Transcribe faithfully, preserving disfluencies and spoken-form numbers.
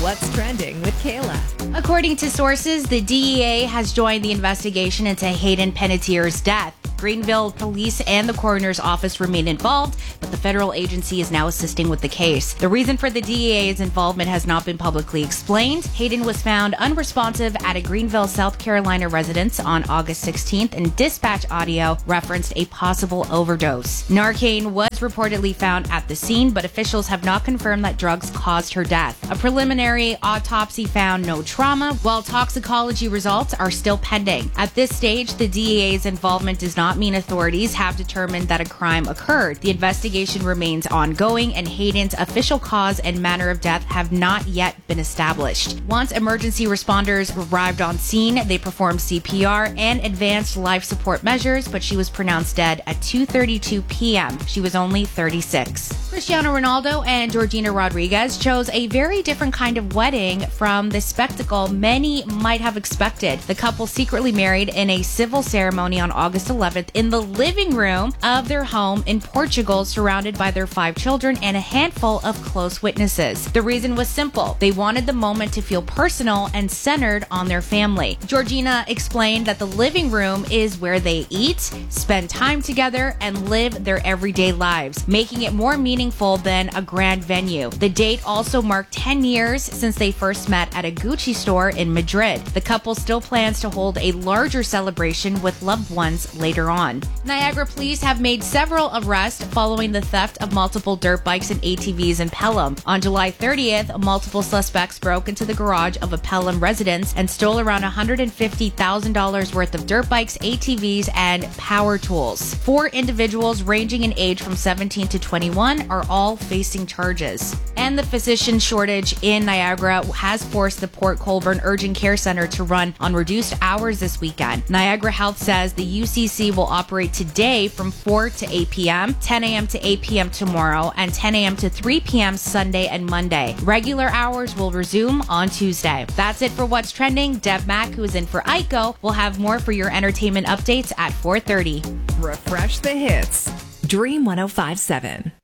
What's Trending with Kayla. According to sources, the D E A has joined the investigation into Hayden Panettiere's death. Greenville police and the coroner's office remain involved, but the federal agency is now assisting with the case. The reason for the D E A's involvement has not been publicly explained. Hayden was found unresponsive at a Greenville, South Carolina residence on August sixteenth, and dispatch audio referenced a possible overdose. Narcan was reportedly found at the scene, but officials have not confirmed that drugs caused her death. A preliminary autopsy found no trauma, while toxicology results are still pending. At this stage, the D E A's involvement does not mean authorities have determined that a crime occurred. The investigation remains ongoing, and Hayden's official cause and manner of death have not yet been established. Once emergency responders arrived on scene, they performed C P R and advanced life support measures, but she was pronounced dead at two thirty-two p.m. She was only thirty-six. Cristiano Ronaldo and Georgina Rodriguez chose a very different kind of wedding from the spectacle many might have expected. The couple secretly married in a civil ceremony on August eleventh in the living room of their home in Portugal, surrounded by their five children and a handful of close witnesses. The reason was simple. They wanted the moment to feel personal and centered on their family. Georgina explained that the living room is where they eat, spend time together, and live their everyday lives, making it more meaningful than a grand venue. The date also marked ten years since they first met at a Gucci store in Madrid. The couple still plans to hold a larger celebration with loved ones later on. Niagara police have made several arrests following the theft of multiple dirt bikes and A T Vs in Pelham. On July thirtieth, multiple suspects broke into the garage of a Pelham residence and stole around one hundred fifty thousand dollars worth of dirt bikes, A T Vs, and power tools. Four individuals ranging in age from seventeen to twenty-one are all facing charges. And the physician shortage in Niagara has forced the Port Colborne Urgent Care Center to run on reduced hours this weekend. Niagara Health says the U C C will operate today from four to eight p.m., ten a.m. to eight p.m. tomorrow, and ten a.m. to three p.m. Sunday and Monday. Regular hours will resume on Tuesday. That's it for What's Trending. Deb Mack, who is in for Aiko, will have more for your entertainment updates at four thirty. Refresh the hits. Dream one oh five point seven.